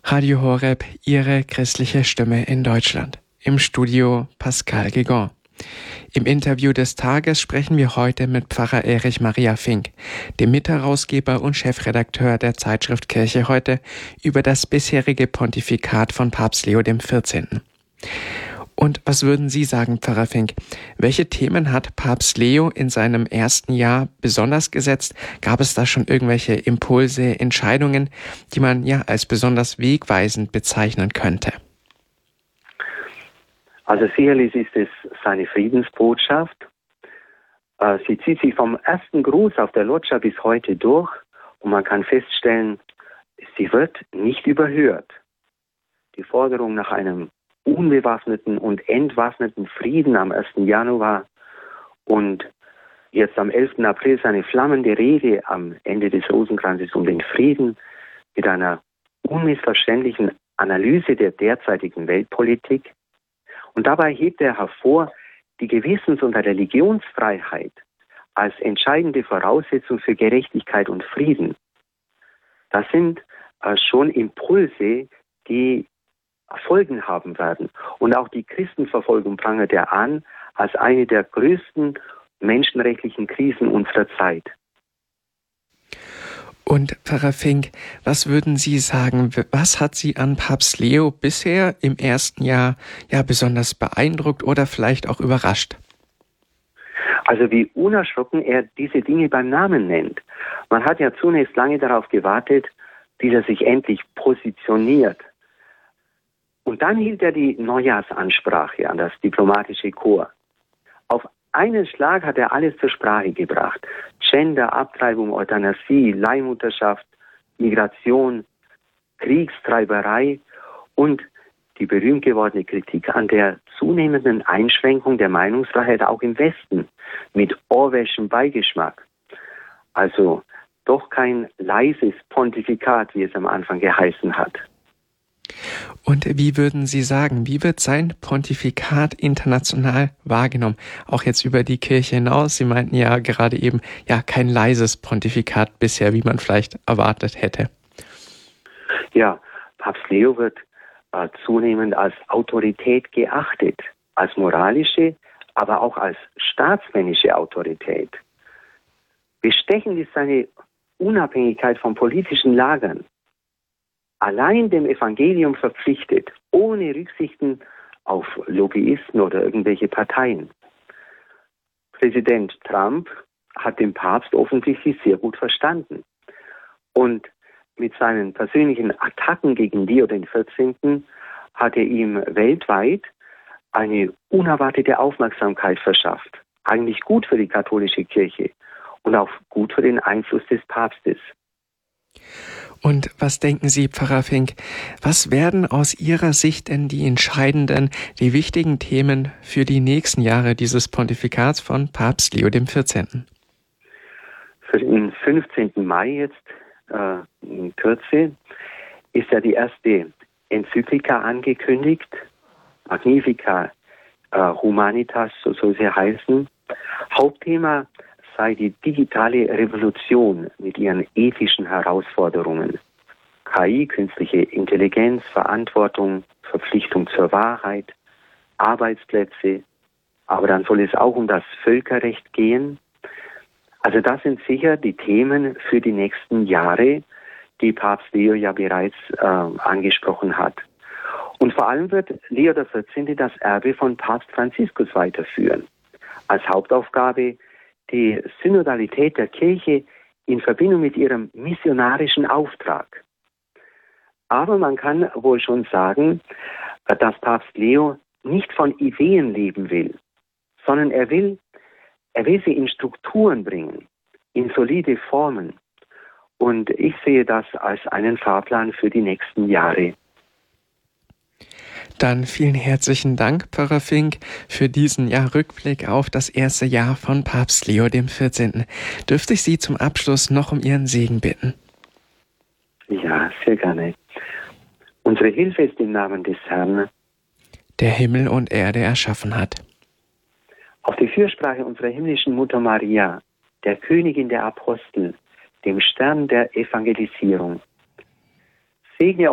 Radio Horeb, Ihre christliche Stimme in Deutschland. Im Studio Pascal Guégan. Im Interview des Tages sprechen wir heute mit Pfarrer Erich Maria Fink, dem Mitherausgeber und Chefredakteur der Zeitschrift Kirche heute, über das bisherige Pontifikat von Papst Leo XIV. Und was würden Sie sagen, Pfarrer Fink? Welche Themen hat Papst Leo in seinem ersten Jahr besonders gesetzt? Gab es da schon irgendwelche Impulse, Entscheidungen, die man ja als besonders wegweisend bezeichnen könnte? Also sicherlich ist es seine Friedensbotschaft. Sie zieht sich vom ersten Gruß auf der Loggia bis heute durch und man kann feststellen, sie wird nicht überhört. Die Forderung nach einem unbewaffneten und entwaffneten Frieden am 1. Januar und jetzt am 11. April seine flammende Rede am Ende des Rosenkranzes um den Frieden mit einer unmissverständlichen Analyse der derzeitigen Weltpolitik. Und dabei hebt er hervor die Gewissens- und Religionsfreiheit als entscheidende Voraussetzung für Gerechtigkeit und Frieden. Das sind schon Impulse, die Folgen haben werden. Und auch die Christenverfolgung prangert er an als eine der größten menschenrechtlichen Krisen unserer Zeit. Und Pfarrer Fink, was würden Sie sagen, was hat Sie an Papst Leo bisher im ersten Jahr besonders beeindruckt oder vielleicht auch überrascht? Also wie unerschrocken er diese Dinge beim Namen nennt. Man hat ja zunächst lange darauf gewartet, bis er sich endlich positioniert. Und dann hielt er die Neujahrsansprache an das diplomatische Korps. Auf einen Schlag hat er alles zur Sprache gebracht. Gender, Abtreibung, Euthanasie, Leihmutterschaft, Migration, Kriegstreiberei und die berühmt gewordene Kritik an der zunehmenden Einschränkung der Meinungsfreiheit auch im Westen mit orwellschem Beigeschmack. Also doch kein leises Pontifikat, wie es am Anfang geheißen hat. Und wie würden Sie sagen, wie wird sein Pontifikat international wahrgenommen? Auch jetzt über die Kirche hinaus. Sie meinten ja gerade eben, kein leises Pontifikat bisher, wie man vielleicht erwartet hätte. Ja, Papst Leo wird zunehmend als Autorität geachtet, als moralische, aber auch als staatsmännische Autorität. Bestechend ist seine Unabhängigkeit von politischen Lagern. Allein dem Evangelium verpflichtet, ohne Rücksichten auf Lobbyisten oder irgendwelche Parteien. Präsident Trump hat den Papst offensichtlich sehr gut verstanden. Und mit seinen persönlichen Attacken gegen Leo XIV. Hat er ihm weltweit eine unerwartete Aufmerksamkeit verschafft. Eigentlich gut für die katholische Kirche und auch gut für den Einfluss des Papstes. Und was denken Sie, Pfarrer Fink, was werden aus Ihrer Sicht denn die entscheidenden, die wichtigen Themen für die nächsten Jahre dieses Pontifikats von Papst Leo XIV.? Für den 15. Mai jetzt in Kürze ist ja die erste Enzyklika angekündigt, Magnificat Humanitas, so soll sie heißen. Hauptthema sei die digitale Revolution mit ihren ethischen Herausforderungen. KI, künstliche Intelligenz, Verantwortung, Verpflichtung zur Wahrheit, Arbeitsplätze, aber dann soll es auch um das Völkerrecht gehen. Also das sind sicher die Themen für die nächsten Jahre, die Papst Leo ja bereits angesprochen hat. Und vor allem wird Leo XIV. Das Erbe von Papst Franziskus weiterführen. Als Hauptaufgabe die Synodalität der Kirche in Verbindung mit ihrem missionarischen Auftrag. Aber man kann wohl schon sagen, dass Papst Leo nicht von Ideen leben will, sondern er will sie in Strukturen bringen, in solide Formen. Und ich sehe das als einen Fahrplan für die nächsten Jahre. Dann vielen herzlichen Dank, Pfarrer Fink, für diesen Rückblick auf das erste Jahr von Papst Leo XIV. Dürfte ich Sie zum Abschluss noch um Ihren Segen bitten? Ja, sehr gerne. Unsere Hilfe ist im Namen des Herrn, der Himmel und Erde erschaffen hat. Auf die Fürsprache unserer himmlischen Mutter Maria, der Königin der Apostel, dem Stern der Evangelisierung. Segne